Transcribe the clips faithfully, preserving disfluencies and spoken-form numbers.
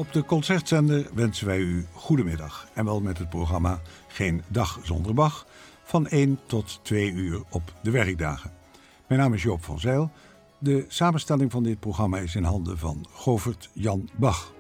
Op de Concertzender wensen wij u goedemiddag en wel met het programma Geen Dag Zonder Bach van één tot twee uur op de werkdagen. Mijn naam is Joop van Zijl. De samenstelling van dit programma is in handen van Govert Jan Bach.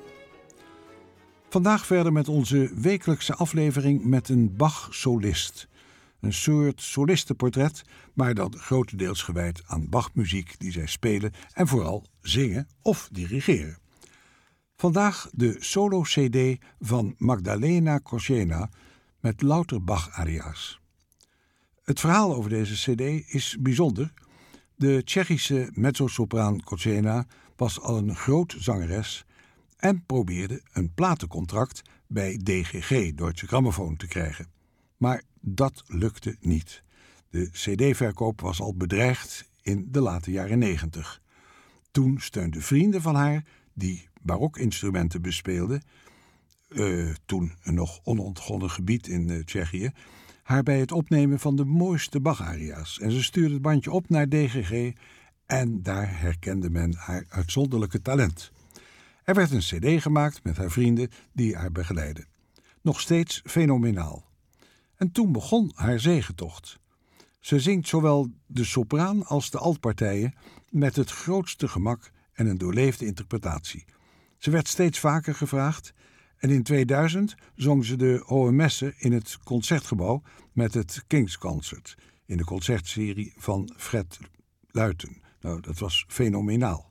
Vandaag verder met onze wekelijkse aflevering met een Bach-solist. Een soort solistenportret, maar dan grotendeels gewijd aan Bach-muziek die zij spelen en vooral zingen of dirigeren. Vandaag de solo-cd van Magdalena Koziena met louter Bach-aria's. Het verhaal over deze cd is bijzonder. De Tsjechische mezzosopraan Koziena was al een groot zangeres en probeerde een platencontract bij D G G, Deutsche Grammophon, te krijgen. Maar dat lukte niet. De cd-verkoop was al bedreigd in de late jaren negentig. Toen steunden vrienden van haar, die barokinstrumenten bespeelden, uh, toen een nog onontgonnen gebied in uh, Tsjechië, haar bij het opnemen van de mooiste Bach-aria's. En ze stuurde het bandje op naar D G G en daar herkende men haar uitzonderlijke talent. Er werd een cd gemaakt met haar vrienden die haar begeleidden. Nog steeds fenomenaal. En toen begon haar zegetocht. Ze zingt zowel de sopraan als de altpartijen met het grootste gemak en een doorleefde interpretatie. Ze werd steeds vaker gevraagd en in tweeduizend zong ze de Hohe Messe in het Concertgebouw met het King's Concert in de concertserie van Fred Luiten. Nou, dat was fenomenaal.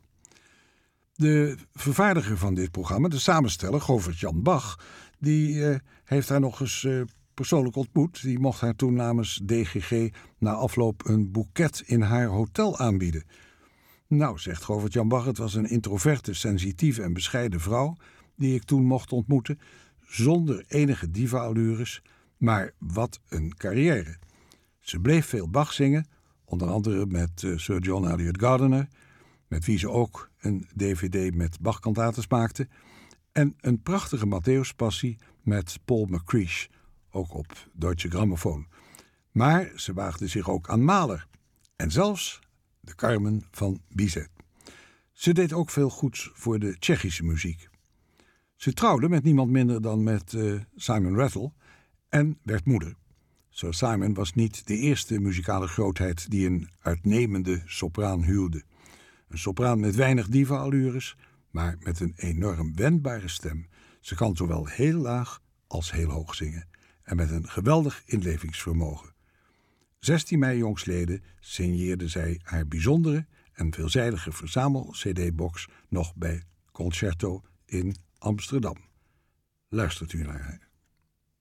De vervaardiger van dit programma, de samensteller, Govert Jan Bach, die uh, heeft haar nog eens uh, persoonlijk ontmoet. Die mocht haar toen namens D G G na afloop een boeket in haar hotel aanbieden. Nou, zegt Govert Jan Bach, het was een introverte, sensitieve en bescheiden vrouw die ik toen mocht ontmoeten, zonder enige diva-allures, maar wat een carrière. Ze bleef veel Bach zingen, onder andere met uh, Sir John Eliot Gardiner, met wie ze ook een D V D met Bach-kantates maakte, en een prachtige Matthäuspassie met Paul McCreesh, ook op Deutsche Grammophon. Maar ze waagde zich ook aan Mahler en zelfs de Carmen van Bizet. Ze deed ook veel goeds voor de Tsjechische muziek. Ze trouwde met niemand minder dan met uh, Simon Rattle en werd moeder. Sir Simon was niet de eerste muzikale grootheid die een uitnemende sopraan huwde. Een sopraan met weinig diva-allures, maar met een enorm wendbare stem. Ze kan zowel heel laag als heel hoog zingen en met een geweldig inlevingsvermogen. zestien mei jongstleden signeerde zij haar bijzondere en veelzijdige verzamel-C D-box nog bij Concerto in Amsterdam. Luistert u naar haar.